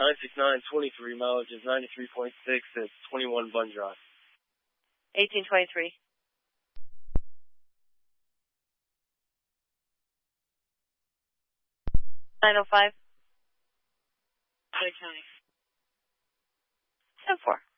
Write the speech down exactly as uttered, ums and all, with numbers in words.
nine six nine twenty-three, mileage is ninety-three point six at twenty-one Bun Drive. eighteen twenty-three. nine oh five. County. ten four.